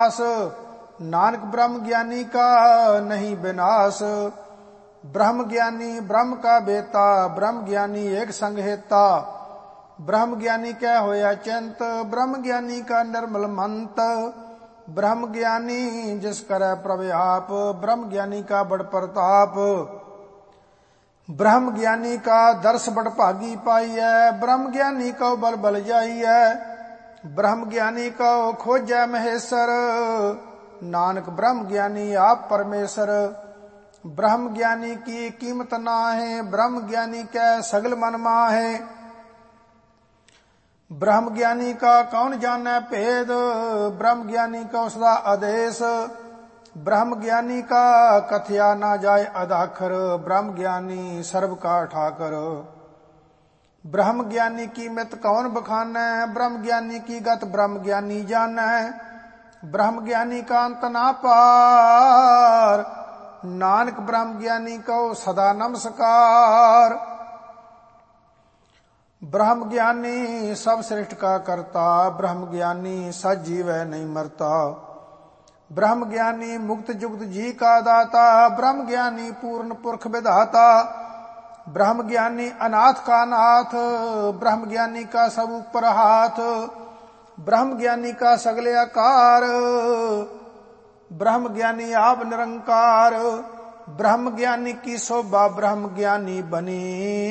नानक ब्रह्म ज्ञानी का नहीं विनाश। ब्रह्म ज्ञानी ब्रह्म का बेता, ब्रह्म ज्ञानी एक संग हेता। ब्रह्म ज्ञानी क्या होया चिंत, ब्रह्म ज्ञानी का निर्मल मंत। ब्रह्म ज्ञानी जिस करे प्रभु आप, ब्रह्म ज्ञानी का बड़ प्रताप। ब्रह्म ज्ञानी का दर्श बड़ भागी पाई है, ब्रह्म ज्ञानी को बल बल जाई है। ब्रह्म ज्ञानी को खोजै महेश्वर, नानक ब्रह्म ज्ञानी आप परमेश्वर। ब्रह्म ज्ञानी की कीमत ना है, ब्रह्म ज्ञानी कै सगल मन माहे। ब्रह्म ज्ञानी का कौन जाने भेद, ब्रह्म ज्ञानी का सदा आदेश। ब्रह्म ज्ञानी का कथया ना जाए अदाखर, ब्रह्म ज्ञानी सर्व का ठाकर। ब्रह्म ज्ञानी की मित कौन बखानै, ब्रह्म ज्ञानी की गत ब्रह्म ज्ञानी जानै। ब्रह्म ज्ञानी का अंत ना पार, नानक ब्रह्म ज्ञानी को सदा नमस्कार। ब्रह्म ज्ञानी सब सृष्टि का करता, ब्रह्म ज्ञानी सच जीवै नहीं मरता। ब्रह्म ज्ञानी मुक्त जुक्त जी का दाता, ब्रह्म ज्ञानी पूर्ण पुरख विधाता। ब्रह्म ज्ञानी अनाथ का नाथ, ब्रह्म ज्ञानी का सब ऊपर हाथ। ब्रह्म ज्ञानी का सगले आकार, ब्रह्म ज्ञानी आप निरंकार। ब्रह्म ज्ञानी की शोभा ब्रह्म ज्ञानी बनी,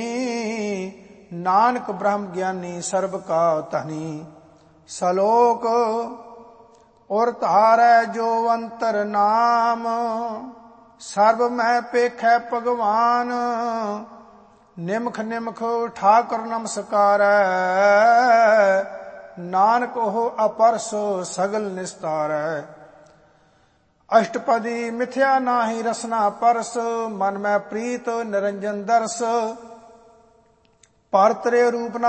नानक ब्रह्म ज्ञानी सर्व का धनी। सलोक और तारै जो अंतर नाम, सर्व में पेखै भगवान। निमख निमख ठाकुर नमस्कार, नानक हो अपरस सगल निस्तार। अष्टपदी मिथ्या नाही रसना परस, मन में प्रीत निरंजन दर्श। परतरे रूप